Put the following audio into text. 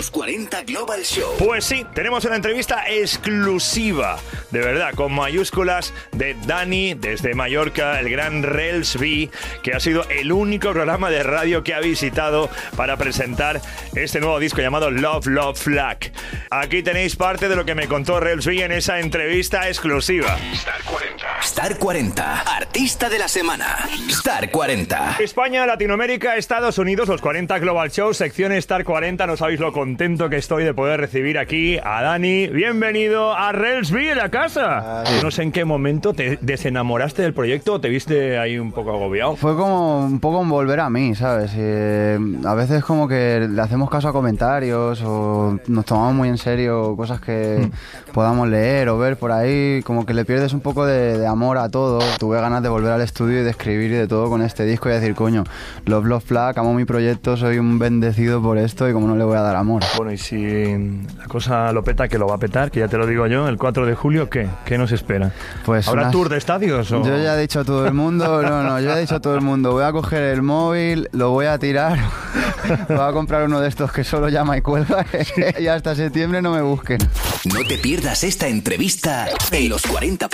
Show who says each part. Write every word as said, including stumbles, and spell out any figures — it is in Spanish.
Speaker 1: Los cuarenta Global Show.
Speaker 2: Pues sí, tenemos una entrevista exclusiva, de verdad, con mayúsculas, de Dani desde Mallorca, el gran Relsby, que ha sido el único programa de radio que ha visitado para presentar este nuevo disco llamado Love, Love, Flag. Aquí tenéis parte de lo que me contó Relsby en esa entrevista exclusiva.
Speaker 1: Star cuarenta. Star cuarenta. Artista de la semana. Star cuarenta.
Speaker 2: España, Latinoamérica, Estados Unidos, los cuarenta Global Show, sección Star cuarenta. No sabéis lo contento que estoy de poder recibir aquí a Dani. Bienvenido a Relsby en la casa. Ay. No sé en qué momento te desenamoraste del proyecto o te viste ahí un poco agobiado.
Speaker 3: Fue como un poco un volver a mí, ¿sabes? Eh, a veces como que le hacemos caso a comentarios o nos tomamos muy en serio cosas que mm. podamos leer o ver por ahí, como que le pierdes un poco de, de amor a todo. Tuve ganas de volver al estudio y de escribir y de todo con este disco y decir, coño, Love, Love, Flag, amo mi proyecto, soy un bendecido por esto y como no le voy a dar amor.
Speaker 2: Bueno, y si la cosa lo peta, que lo va a petar, que ya te lo digo yo, el cuatro de julio, ¿qué? ¿Qué nos espera?
Speaker 3: Pues
Speaker 2: ¿Habrá
Speaker 3: unas...
Speaker 2: tour de estadios? ¿O?
Speaker 3: Yo ya he dicho a todo el mundo, no, no, yo ya he dicho a todo el mundo, voy a coger el móvil, lo voy a tirar, voy a comprar uno de estos que solo llama y cuelga y hasta septiembre no me busquen.
Speaker 1: No te pierdas esta entrevista en los cuarenta